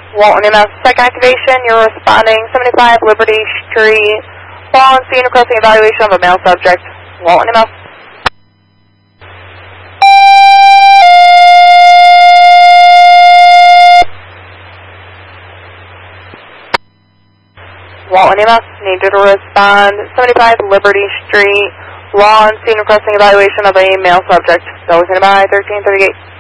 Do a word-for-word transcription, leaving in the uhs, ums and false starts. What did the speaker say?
Walton E M S, second activation, you're responding seventy-five Liberty Street, Fallen Scene Crossing evaluation of a male subject. Walton E M S. Walton E M S, need you to respond seventy-five Liberty Street, Law and Scene Crossing evaluation of a male subject. That was in by thirteen thirty-eight.